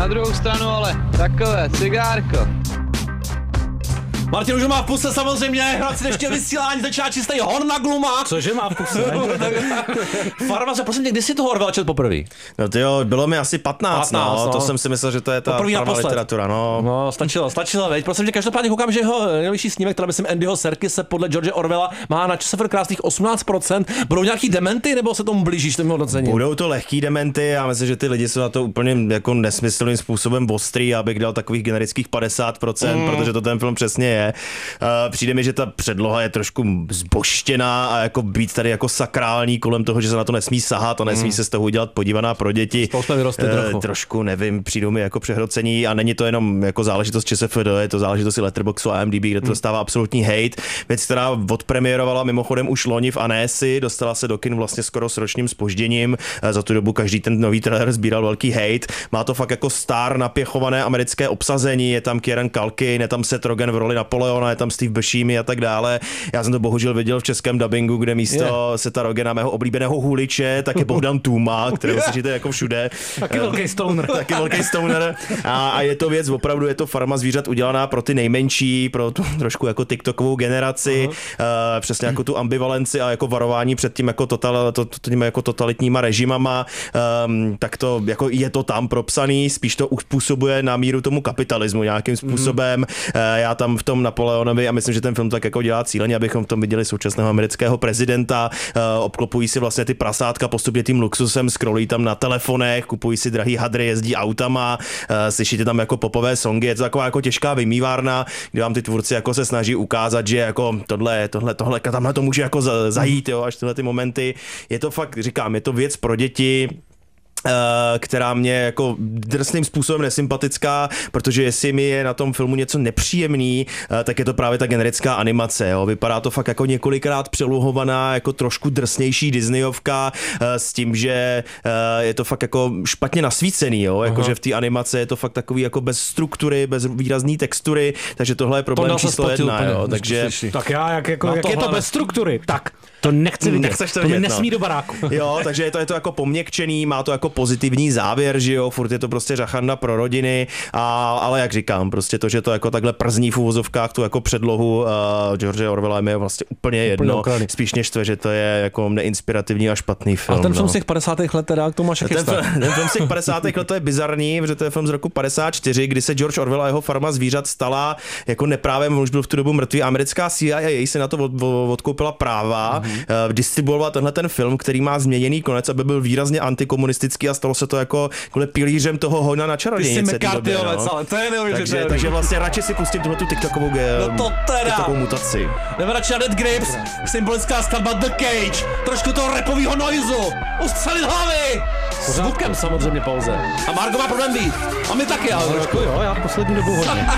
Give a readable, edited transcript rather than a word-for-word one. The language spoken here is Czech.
Na druhou stranu ale takové cigárko. Martin už má v puse samozřejmě, hráci dnešního vysílání, začíná čistý hon na Gluma. Cože má v puse? Farmaře, prosím tě, kdy jsi toho Orwella četl poprvé? No tyjo, bylo mi asi 15 no. To jsem si myslel, že to je ta pravá literatura, no. No, stačilo, veď. Prosím tě, každopádně koukám, že jeho nejvyšší snímek, teda myslím Andyho Serkise podle George Orwella, má na časofr krásných 18%. Budou nějaký dementy, nebo se tomu blížíš tomu hodnocení? Budou to lehký dementy, já myslím, že ty lidi jsou na to úplně jako nesmyslným způsobem ostrý, abych dal takových generických 50%, protože to ten film přesně je. Přijde mi, že ta předloha je trošku zboštěná a jako být tady jako sakrální kolem toho, že se na to nesmí sahat a nesmí se z toho udělat podívaná pro děti. Trošku nevím, přijdou mi jako přehrocení a není to jenom jako záležitost ČSFD, je to záležitost i Letterboxdu a IMDb, kde to dostává absolutní hate. Věc, která odpremiérovala mimochodem už loni v Annecy, dostala se do kin vlastně skoro s ročním zpožděním. Za tu dobu každý ten nový trailer sbíral velký hate. Má to fakt jako star napěchované americké obsazení, je tam Kieran Culkin, je tam Seth Rogen v roli Napoleona, je tam Steve Buscemi a tak dále. Já jsem to bohužel viděl v českém dabingu, kde místo Setha Rogena, mého oblíbeného huliče, tak je Bohdan Tůma, kterého slyšíte jako všude. Taky velký stoner. A je to věc, opravdu je to Farma zvířat udělaná pro ty nejmenší, pro tu trošku jako TikTokovou generaci, přesně jako tu ambivalenci a jako varování před tím jako totalitníma režimama, tak to jako je to tam propsaný, spíš to uspůsobuje na míru tomu kapitalismu nějakým způsobem. Já tam v tom Napoleonovi a myslím, že ten film tak jako dělá cíleně, abychom v tom viděli současného amerického prezidenta, obklopují si vlastně ty prasátka postupně tím luxusem, scrollují tam na telefonech, kupují si drahý hadry, jezdí autama, slyšíte tam jako popové songy, je to taková jako těžká vymývárna, kde vám ty tvůrci jako se snaží ukázat, že jako tohle, tamhle to může jako zajít, jo, až tyhle ty momenty. Je to fakt, říkám, je to věc pro děti, která mě jako drsným způsobem nesympatická, protože jestli mi je na tom filmu něco nepříjemný, tak je to právě ta generická animace. Jo. Vypadá to fakt jako několikrát přeluhovaná, jako trošku drsnější Disneyovka s tím, že je to fakt jako špatně nasvícený, jo. Jakože v té animaci je to fakt takový jako bez struktury, bez výrazný textury, takže tohle je problém číslo 1. Jo. Takže tak já jak je to bez struktury, tak to nechci vidět. To mě nesmí do baráku. Jo, takže je to jako poměkčený, má to jako pozitivní závěr, že jo, furt je to prostě žachanda pro rodiny, ale jak říkám, prostě to, že to jako takhle przní v uvozovkách tu jako předlohu George Orwella je vlastně úplně jedno, spíš než to, že to je jako neinspirativní a špatný film. A ten film z těch 50. let teda, k tomu máš ten film z těch 50. let to je bizarní, protože to je film z roku 54, kdy se George Orwell a jeho Farma zvířat stala jako neprávem, už byl v tu dobu mrtvý, americká CIA se na to odkoupila práva, distribuovala tenhle ten film, který má změněný konec, aby byl výrazně antikomunistický a stalo se to jako pilířem toho hona na čarodějnice. Ale to je neuvěřitelné. Takže vlastně radši si pustím tuhletu TikTokovou mutaci. Nebo radši na Dead Grips, symbolická skladba The Cage, trošku toho rapovýho noizu, ustřelit hlavy! S zvukem samozřejmě pouze. A Margo má problém být. A my taky, ale trošku. Jo, já v poslední dobu hodně.